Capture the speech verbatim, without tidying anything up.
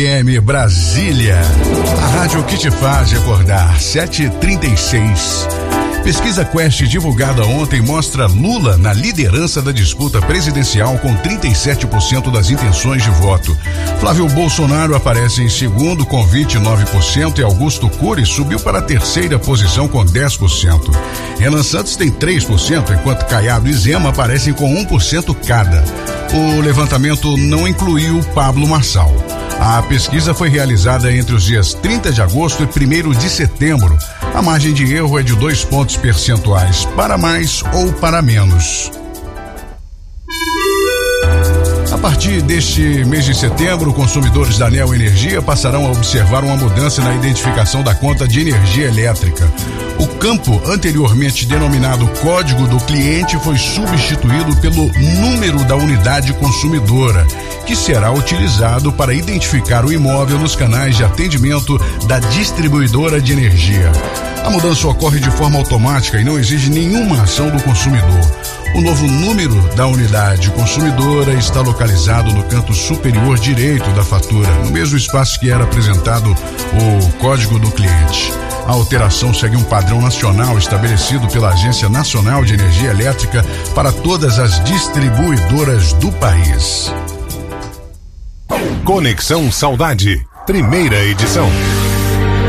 M Brasília, a rádio que te faz recordar. Sete e trinta e seis. Pesquisa Quest divulgada ontem mostra Lula na liderança da disputa presidencial com trinta e sete por cento das intenções de voto. Flávio Bolsonaro aparece em segundo com vinte e nove por cento e Augusto Cury subiu para a terceira posição com dez por cento. Renan Santos tem três por cento, enquanto Caiado e Zema aparecem com um por cento cada. O levantamento não incluiu Pablo Marçal. A pesquisa foi realizada entre os dias trinta de agosto e primeiro de setembro. A margem de erro é de dois pontos percentuais, para mais ou para menos. A partir deste mês de setembro, consumidores da Neo Energia passarão a observar uma mudança na identificação da conta de energia elétrica. O campo anteriormente denominado Código do Cliente foi substituído pelo número da unidade consumidora, que será utilizado para identificar o imóvel nos canais de atendimento da distribuidora de energia. A mudança ocorre de forma automática e não exige nenhuma ação do consumidor. O novo número da unidade consumidora está localizado no canto superior direito da fatura, no mesmo espaço que era apresentado o Código do Cliente. A alteração segue um padrão nacional estabelecido pela Agência Nacional de Energia Elétrica para todas as distribuidoras do país. Conexão Saudade, primeira edição.